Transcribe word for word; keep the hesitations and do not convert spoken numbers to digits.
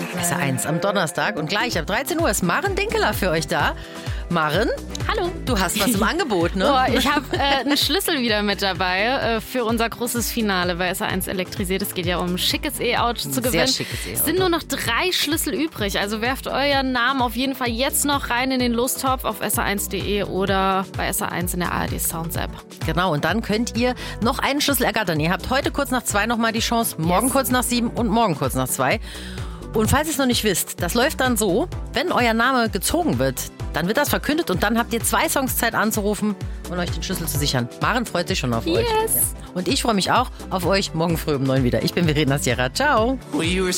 S R eins am Donnerstag und gleich ab dreizehn Uhr ist Maren Dinkeler für euch da. Maren? Hallo. Du hast was im Angebot, ne? Oh, ich habe äh, einen Schlüssel wieder mit dabei äh, für unser großes Finale bei S R eins elektrisiert. Es geht ja um ein schickes E-Auto zu gewinnen. Sehr schickes E-Auto. Es sind nur noch drei Schlüssel übrig. Also werft euren Namen auf jeden Fall jetzt noch rein in den Lostopf auf S R eins Punkt de oder bei S R eins in der A R D Sounds App. Genau, und dann könnt ihr noch einen Schlüssel ergattern. Ihr habt heute kurz nach zwei nochmal die Chance, morgen Yes. kurz nach sieben und morgen kurz nach zwei. Und falls ihr es noch nicht wisst, das läuft dann so, wenn euer Name gezogen wird, dann wird das verkündet und dann habt ihr zwei Songs Zeit anzurufen und euch den Schlüssel zu sichern. Maren freut sich schon auf Yes. euch. Ja. Und ich freue mich auch auf euch morgen früh um neun wieder. Ich bin Verena Sierra. Ciao. Well, you were